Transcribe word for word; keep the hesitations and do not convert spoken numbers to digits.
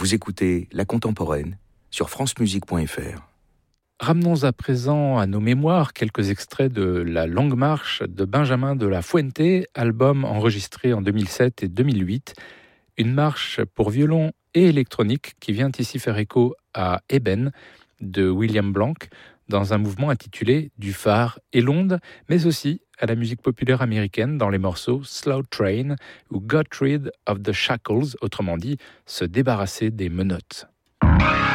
Vous écoutez La Contemporaine sur francemusique point f r. Ramenons à présent à nos mémoires quelques extraits de La Longue Marche de Benjamin de la Fuente, album enregistré en deux mille sept et deux mille huit. Une marche pour violon et électronique qui vient ici faire écho à Eben de William Blanc dans un mouvement intitulé Du phare et l'onde, mais aussi à la musique populaire américaine dans les morceaux Slow Train ou Got Rid of the Shackles, autrement dit, se débarrasser des menottes.